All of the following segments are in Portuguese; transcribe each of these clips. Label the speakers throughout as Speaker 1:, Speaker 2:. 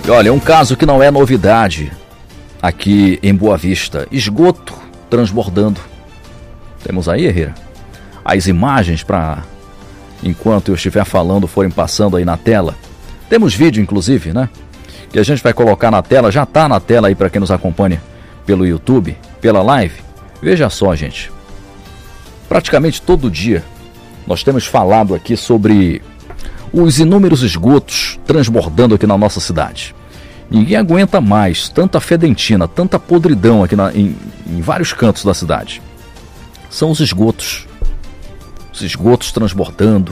Speaker 1: E olha, um caso que não é novidade aqui em Boa Vista. Esgoto transbordando. Temos aí, Herrera, as imagens para, enquanto eu estiver falando, forem passando aí na tela. Temos vídeo, inclusive, né? Que a gente vai colocar na tela. Já está na tela aí para quem nos acompanha pelo YouTube, pela live. Veja só, gente. Praticamente todo dia nós temos falado aqui sobre os inúmeros esgotos transbordando aqui na nossa cidade. Ninguém aguenta mais tanta fedentina, tanta podridão aqui em vários cantos da cidade. São os esgotos transbordando.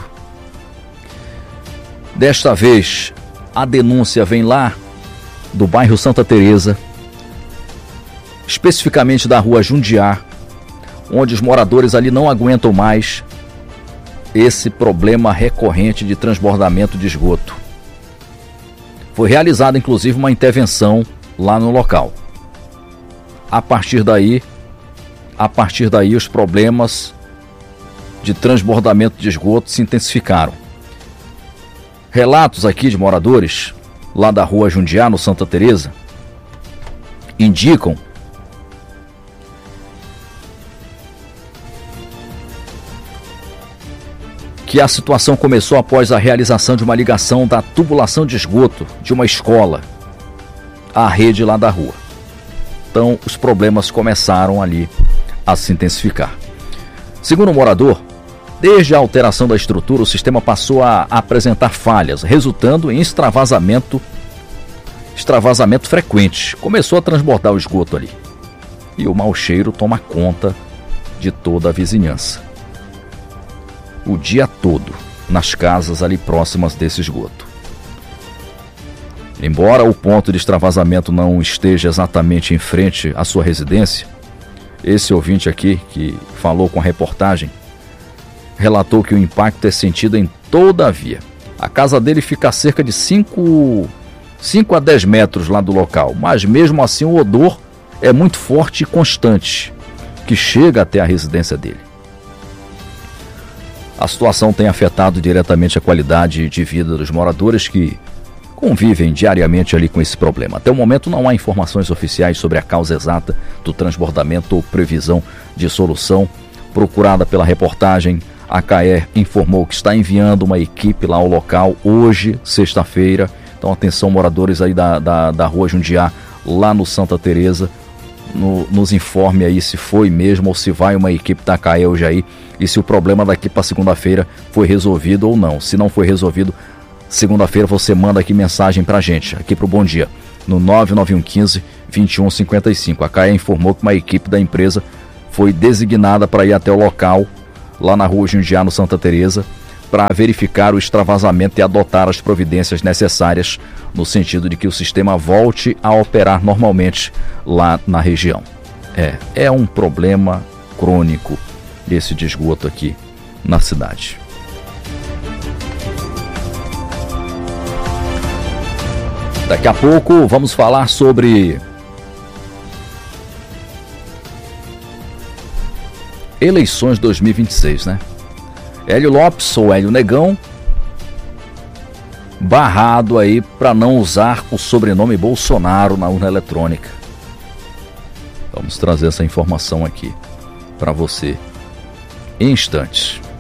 Speaker 1: Desta vez, a denúncia vem lá do bairro Santa Teresa, especificamente da rua Jundiá, onde os moradores ali não aguentam mais esse problema recorrente de transbordamento de esgoto. Foi realizada, inclusive, uma intervenção lá no local. A partir daí, os problemas de transbordamento de esgoto se intensificaram. Relatos aqui de moradores lá da rua Jundiá, no Santa Teresa, indicam que a situação começou após a realização de uma ligação da tubulação de esgoto de uma escola à rede lá da rua. Então, os problemas começaram ali a se intensificar. Segundo o morador, desde a alteração da estrutura, o sistema passou a apresentar falhas, resultando em extravasamento frequente. Começou a transbordar o esgoto ali. E o mau cheiro toma conta de toda a vizinhança. O dia todo nas casas ali próximas desse esgoto. Embora o ponto de extravasamento não esteja exatamente em frente à sua residência, esse ouvinte aqui que falou com a reportagem relatou que o impacto é sentido em toda a via. A casa dele fica a cerca de 5 a 10 metros lá do local, mas mesmo assim o odor é muito forte e constante, que chega até a residência dele. A situação tem afetado diretamente a qualidade de vida dos moradores que convivem diariamente ali com esse problema. Até o momento não há informações oficiais sobre a causa exata do transbordamento ou previsão de solução. Procurada pela reportagem, a CAER informou que está enviando uma equipe lá ao local hoje, sexta-feira. Então atenção, moradores aí da rua Jundiá, lá no Santa Teresa, nos informe aí se foi mesmo ou se vai uma equipe da CAER hoje aí e se o problema daqui para segunda-feira foi resolvido ou não. Se não foi resolvido, segunda-feira você manda aqui mensagem pra gente, aqui pro Bom Dia, no 99115-2155. A CAER informou que uma equipe da empresa foi designada para ir até o local, lá na rua Jundiá, no Santa Teresa, para verificar o extravasamento e adotar as providências necessárias no sentido de que o sistema volte a operar normalmente lá na região. É um problema crônico esse de esgoto aqui na cidade. Daqui a pouco vamos falar sobre eleições 2026, né? Hélio Lopes, ou Hélio Negão, barrado aí para não usar o sobrenome Bolsonaro na urna eletrônica. Vamos trazer essa informação aqui para você em instantes.